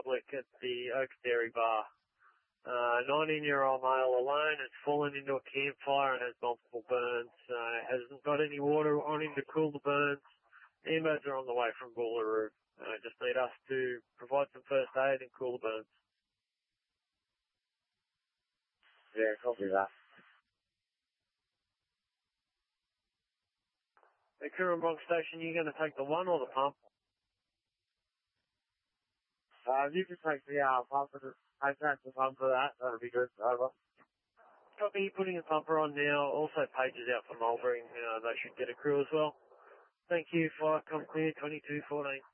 public at the Oaks Dairy Bar. 19-year-old male alone has fallen into a campfire and has multiple burns. Hasn't got any water on him to cool the burns. Ambos are on the way from Boolaroo. Just need us to provide some first aid and cool the burns. Yeah, copy that. The Currumbong Station, you going to take the one or the pump? You can take the pump for the, I take the pump for that. That'll be good. Over. Copy, putting a pumper on now. Also pages out for Mulberry. They should get a crew as well. Thank you, Flight Com Clear 2214.